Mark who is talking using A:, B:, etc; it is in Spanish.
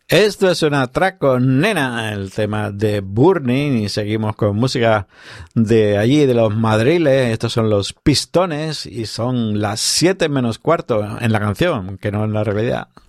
A: Esto es un atraco, nena, el tema de Burning, y seguimos con música de allí, de los madriles. Estos son los Pistones y son las 7 menos cuarto en la canción, que no en la realidad.